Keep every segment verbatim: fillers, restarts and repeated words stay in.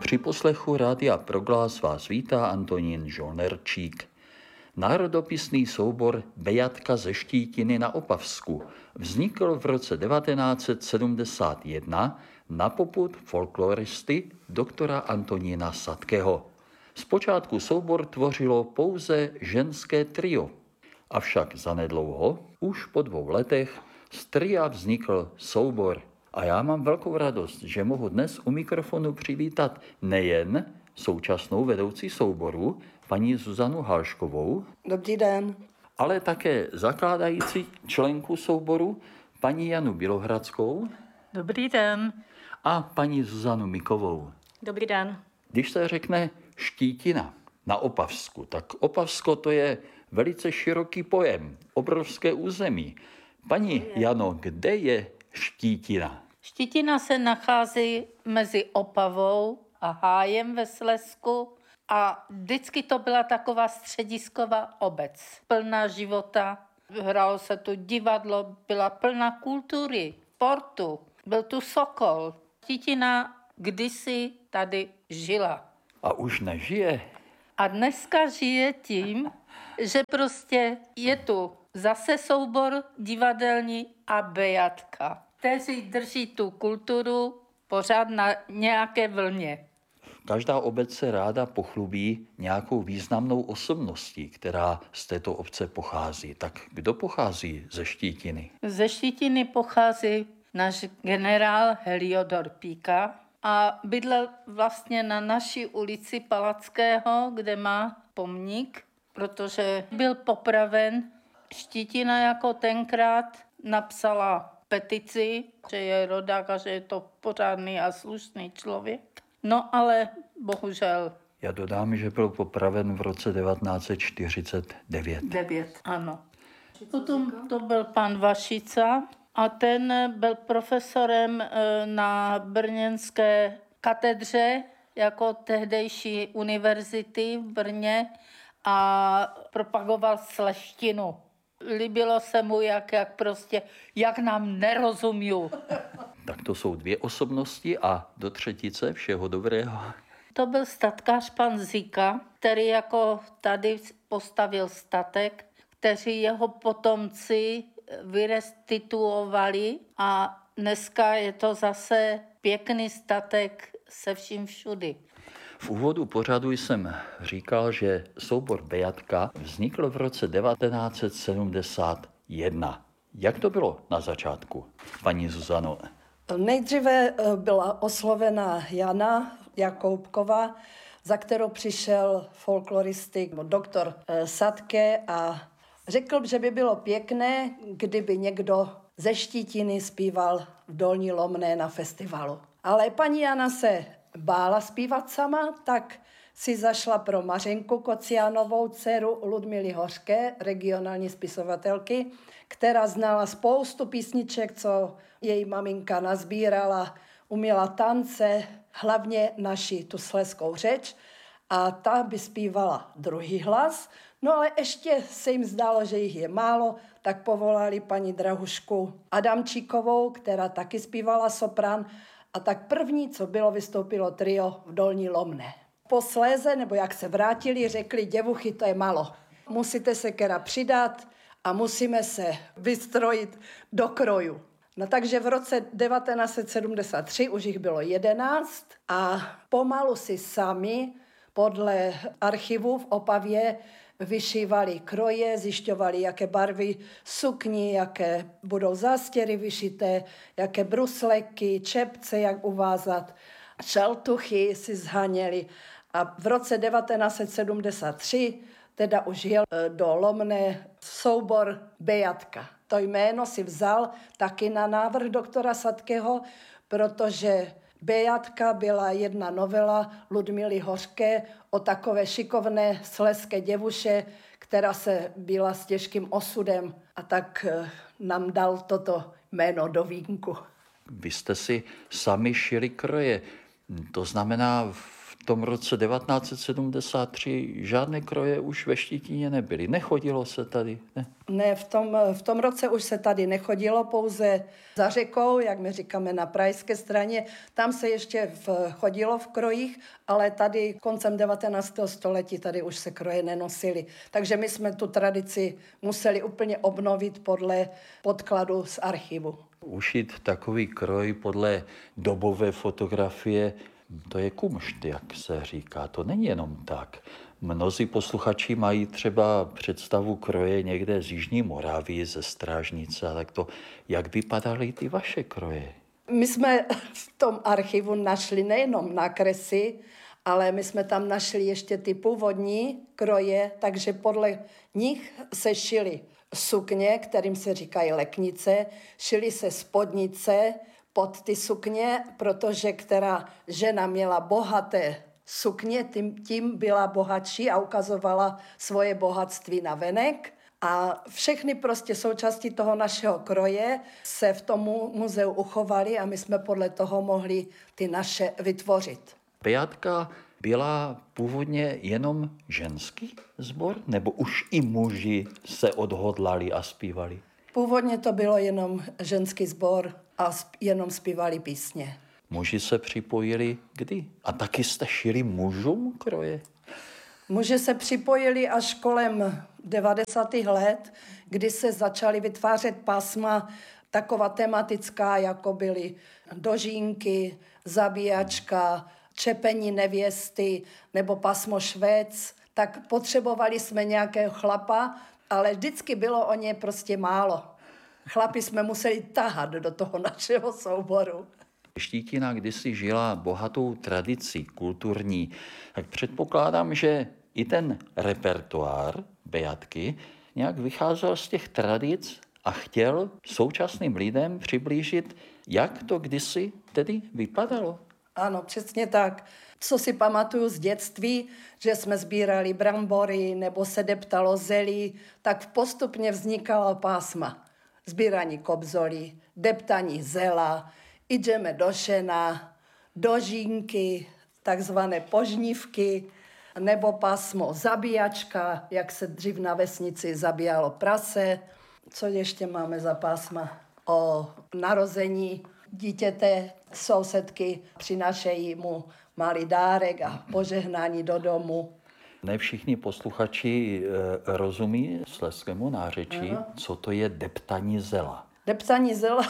Při poslechu Rádia Proglas vás vítá Antonín Žolnerčík. Národopisný soubor Bejatka ze Štítiny na Opavsku vznikl v roce devatenáct set sedmdesát jedna na popud folkloristy doktora Antonína Sadkeho. Zpočátku soubor tvořilo pouze ženské trio, avšak zanedlouho, už po dvou letech, z tria vznikl soubor. A já mám velkou radost, že mohu dnes u mikrofonu přivítat nejen současnou vedoucí souboru, paní Zuzanu Halškovou. Dobrý den. Ale také zakládající členku souboru, paní Janu Bělohradskou. Dobrý den. A paní Zuzanu Mikovou. Dobrý den. Když se řekne Štítina na Opavsku, tak Opavsko to je velice široký pojem, obrovské území. Paní Jano, kde je Štítina? Štítina se nachází mezi Opavou a Hájem ve Slezsku a vždycky to byla taková středisková obec, plná života. Hrálo se tu divadlo, byla plná kultury, sportu, byl tu Sokol. Štítina kdysi tady žila. A už nežije? A dneska žije tím, že prostě je tu zase soubor divadelní a Bejatka, kteří drží tu kulturu pořád na nějaké vlně. Každá obec se ráda pochlubí nějakou významnou osobností, která z této obce pochází. Tak kdo pochází ze Štítiny? Ze Štítiny pochází náš generál Heliodor Píka a bydlel vlastně na naší ulici Palackého, kde má pomník, protože byl popraven. Štítina jako tenkrát napsala petici, že je rodák a že je to pořádný a slušný člověk. No ale bohužel. Já dodám, že byl popraven v roce devatenáct set čtyřicet devět. Devět, ano. Potom to byl pan Vašica a ten byl profesorem na brněnské katedře jako tehdejší univerzity v Brně a propagoval sleštinu. Líbilo se mu, jak, jak prostě, jak nám nerozumí. Tak to jsou dvě osobnosti a do třetice všeho dobrého. To byl statkář pan Zika, který jako tady postavil statek, kteří jeho potomci vyrestituovali a dneska je to zase pěkný statek se vším všudy. V úvodu pořadu jsem říkal, že soubor Bejatka vznikl v roce devatenáct set sedmdesát jedna. Jak to bylo na začátku, paní Zuzano? Nejdříve byla oslovena Jana Jakoubková, za kterou přišel folkloristik doktor Sadke a řekl, že by bylo pěkné, kdyby někdo ze Štítiny zpíval v Dolní Lomné na festivalu. Ale paní Jana se bála zpívat sama, tak si zašla pro Mařenku Kocianovou, dceru Ludmily Hořké, regionální spisovatelky, která znala spoustu písniček, co její maminka nazbírala, uměla tance, hlavně naši tu slezskou řeč a ta by zpívala druhý hlas. No ale ještě se jim zdálo, že jich je málo, tak povolali paní Drahušku Adamčíkovou, která taky zpívala soprán. A tak první, co bylo, vystoupilo trio v Dolní Lomné. Posléze, nebo jak se vrátili, řekli, děvuchy, to je málo. Musíte se kera přidat a musíme se vystrojit do kroju. No takže v roce devatenáct set sedmdesát tři už jich bylo jedenáct a pomalu si sami podle archivu v Opavě vyšívali kroje, zjišťovali, jaké barvy sukní, jaké budou zástěry vyšité, jaké brusleky, čepce, jak uvázat, šaltuchy si zhaněli. A v roce devatenáct set sedmdesát tři teda už jel do Lomné soubor Bejatka. To jméno si vzal taky na návrh doktora Sadkeho, protože Bejatka byla jedna novela Ludmily Hořké o takové šikovné slezské děvuše, která se byla s těžkým osudem a tak nám dal toto jméno do vínku. Vy jste si sami šili kroje, to znamená v v tom roce devatenáct set sedmdesát tři žádné kroje už ve Štětíně nebyly. Nechodilo se tady, ne? Ne, v tom, v tom roce už se tady nechodilo, pouze za řekou, jak my říkáme na pražské straně. Tam se ještě v, chodilo v krojích, ale tady koncem devatenáctého století tady už se kroje nenosily. Takže my jsme tu tradici museli úplně obnovit podle podkladu z archivu. Ušít takový kroj podle dobové fotografie, to je kumšt, jak se říká. To není jenom tak. Mnozí posluchači mají třeba představu kroje někde z Jižní Moravy, ze Strážnice a tak to. Jak vypadaly ty vaše kroje? My jsme v tom archivu našli nejenom nákresy, ale my jsme tam našli ještě ty původní kroje, takže podle nich se šily sukně, kterým se říkají leknice, šily se spodnice pod ty sukně, protože která žena měla bohaté sukně, tím, tím byla bohatší a ukazovala svoje bohatství na venek. A všechny prostě součásti toho našeho kroje se v tom muzeu uchovaly a my jsme podle toho mohli ty naše vytvořit. Bejatka byla původně jenom ženský sbor, nebo už i muži se odhodlali a zpívali? Původně to bylo jenom ženský sbor a jenom zpívali písně. Muži se připojili kdy? A taky jste šili mužům kroje? Muži se připojili až kolem devadesátých let, kdy se začaly vytvářet pásma taková tematická, jako byly dožínky, zabíjačka, čepení nevěsty nebo pasmo švec, tak potřebovali jsme nějakého chlapa, ale vždycky bylo o ně prostě málo. Chlapi jsme museli tahat do toho našeho souboru. Štítina kdysi žila bohatou tradicí kulturní, tak předpokládám, že i ten repertoár Bejatky nějak vycházel z těch tradic a chtěl současným lidem přiblížit, jak to kdysi tedy vypadalo. Ano, přesně tak. Co si pamatuju z dětství, že jsme sbírali brambory nebo se deptalo zelí, tak postupně vznikala pásma. Sbírání kobzolí, deptání zela, jdeme do šena, dožínky, takzvané požnívky, nebo pásmo zabíjačka, jak se dřív na vesnici zabíjalo prase. Co ještě máme za pásma? O narození dítěte sousedky přinášejí mu malý dárek a požehnání do domu. Ne všichni posluchači e, rozumí slezskému nářečí, ano. Co to je deptaní zela. Deptaní zela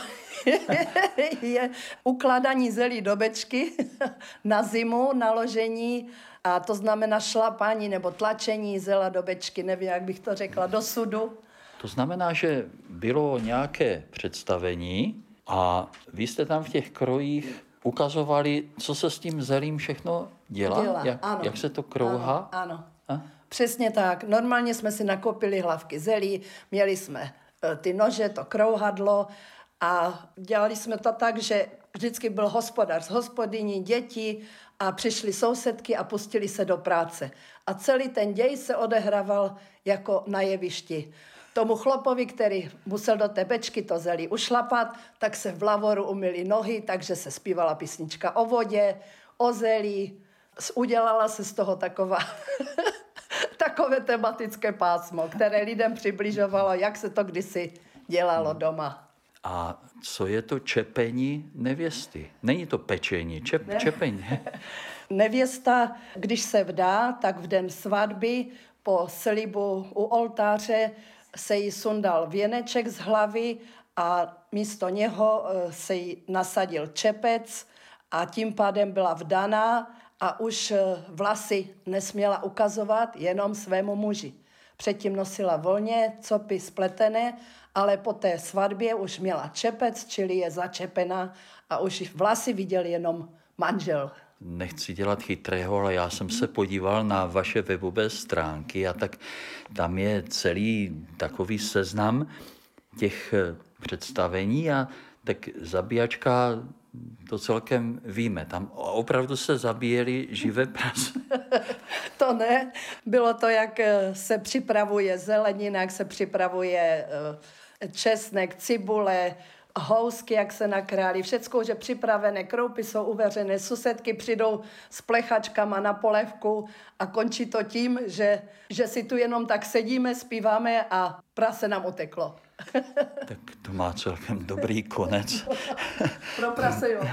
je ukládání zelí do bečky na zimu, naložení, a to znamená šlapání nebo tlačení zela do bečky, nevím, jak bych to řekla, do sudu. To znamená, že bylo nějaké představení a vy jste tam v těch krojích ukazovali, co se s tím zelím všechno dělá? dělá jak, ano. jak se to krouhá? Ano, ano. Přesně tak. Normálně jsme si nakopili hlavky zelí, měli jsme ty nože, to krouhadlo a dělali jsme to tak, že vždycky byl hospodář, hospodyní, děti a přišly sousedky a pustili se do práce. A celý ten děj se odehrával jako na jevišti. Tomu chlopovi, který musel do té bečky to zelí ušlapat, tak se v lavoru umyli nohy, takže se zpívala písnička o vodě, o zelí. Udělala se z toho taková takové tematické pásmo, které lidem přibližovalo, jak se to kdysi dělalo doma. A co je to čepení nevěsty? Není to pečení, čep, ne. čepení. Nevěsta, když se vdá, tak v den svatby po slibu u oltáře se jí sundal věneček z hlavy a místo něho se jí nasadil čepec a tím pádem byla vdaná a už vlasy nesměla ukazovat jenom svému muži. Předtím nosila volně, copy spletené, ale po té svatbě už měla čepec, čili je začepená a už vlasy viděl jenom manžel. Nechci dělat chytrého, ale já jsem se podíval na vaše webové stránky a tak tam je celý takový seznam těch představení a tak zabíjačka, to celkem víme. Tam opravdu se zabíjeli živé prase. To ne. Bylo to, jak se připravuje zelenina, jak se připravuje česnek, cibule, housky, jak se nakráli, všecko už je připravené, kroupy jsou uvařené, susedky přijdou s plechačkama na polévku a končí to tím, že, že si tu jenom tak sedíme, zpíváme a prase nám uteklo. Tak to má celkem dobrý konec. Pro prase, jo.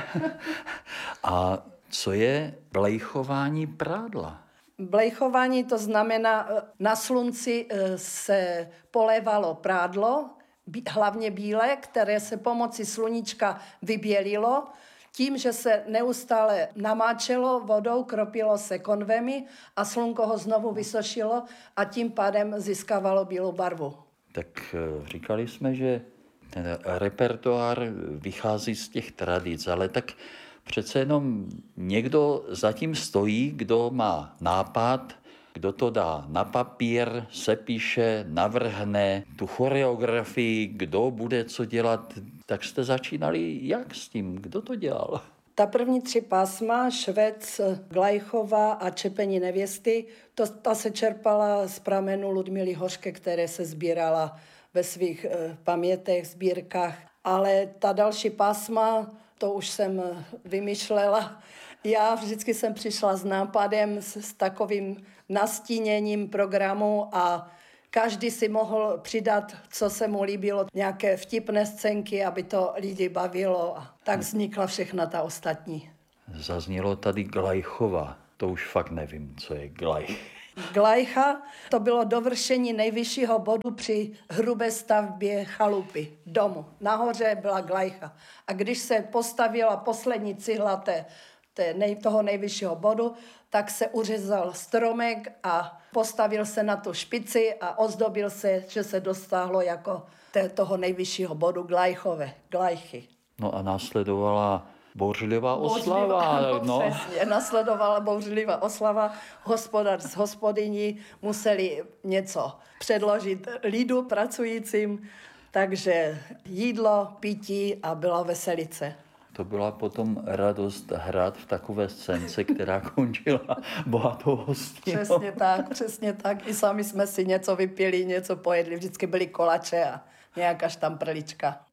A co je blejchování prádla? Blejchování to znamená, na slunci se polévalo prádlo, hlavně bílé, které se pomocí sluníčka vybělilo, tím, že se neustále namáčelo vodou, kropilo se konvemi a slunko ho znovu vysušilo a tím pádem získávalo bílou barvu. Tak říkali jsme, že ten repertoár vychází z těch tradic, ale tak přece jenom někdo zatím stojí, kdo má nápad, kdo to dá na papír, sepíše, navrhne tu choreografii, kdo bude co dělat. Tak jste začínali jak s tím? Kdo to dělal? Ta první tři pásma, Švec, Glajchova a Čepení nevěsty, to, ta se čerpala z pramenu Ludmily Hořké, které se sbírala ve svých e, pamětech, sbírkách. Ale ta další pásma, to už jsem vymýšlela. Já vždycky jsem přišla s nápadem, s, s takovým nastíněním programu a každý si mohl přidat, co se mu líbilo, nějaké vtipné scénky, aby to lidi bavilo. A tak vznikla všechna ta ostatní. Zaznělo tady Glajchova. To už fakt nevím, co je Glaj. Glajcha, to bylo dovršení nejvyššího bodu při hrubé stavbě chalupy, domu. Nahoře byla Glajcha. A když se postavila poslední cihla té, té nej, toho nejvyššího bodu, tak se uřezal stromek a postavil se na tu špici a ozdobil se, že se dostáhlo jako té, toho nejvyššího bodu Glajchové, Glajchy. No a následovala bouřlivá oslava. Bouřlivá, no. Přesně, nasledovala bouřlivá oslava. Hospodář s hospodyní museli něco předložit lidu pracujícím, takže jídlo, pití a byla veselice. To byla potom radost hrát v takové scénce, která končila bohatou hostinou. Přesně tak, přesně tak. I sami jsme si něco vypili, něco pojedli. Vždycky byly kolače a nějaká štamprlička.